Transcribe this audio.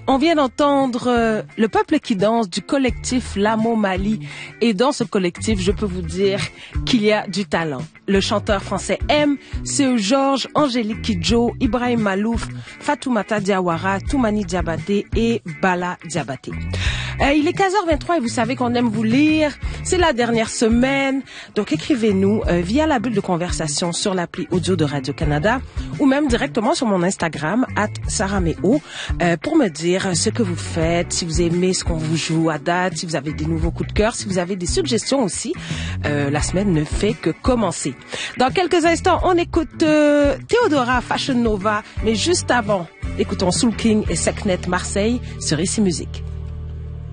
On vient d'entendre le peuple qui danse du collectif Lamo Mali. Et dans ce collectif, je peux vous dire qu'il y a du talent. Le chanteur français M, c'est Georges, Angélique Kidjo, Ibrahim Malouf, Fatoumata Diawara, Toumani Diabaté et Bala Diabaté. Il est 15h23 et vous savez qu'on aime vous lire. C'est la dernière semaine. Donc écrivez-nous via la bulle de conversation sur l'appli audio de Radio-Canada ou même directement sur mon Instagram @sarameo pour me dire ce que vous faites, si vous aimez ce qu'on vous joue à date, si vous avez des nouveaux coups de cœur, si vous avez des suggestions aussi. La semaine ne fait que commencer. Dans quelques instants, on écoute Théodora Fashion Nova, mais juste avant, écoutons Soul King et Sekhnet Marseille sur Ici Musique.